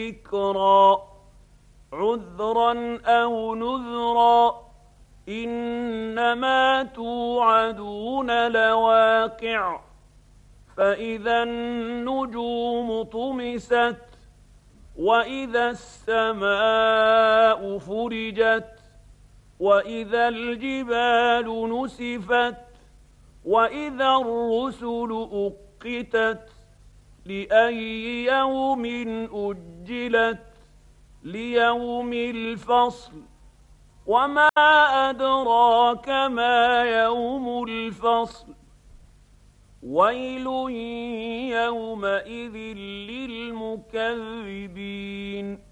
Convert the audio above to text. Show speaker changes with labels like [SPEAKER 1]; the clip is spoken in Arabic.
[SPEAKER 1] ذكرا عذرا أو نذرا إنما توعدون لواقع فإذا النجوم طمست وإذا السماء فرجت وإذا الجبال نسفت وإذا الرسل أقتت لأي يوم أجلت ليوم الفصل وما أدراك ما يوم الفصل ويل يومئذ للمكذبين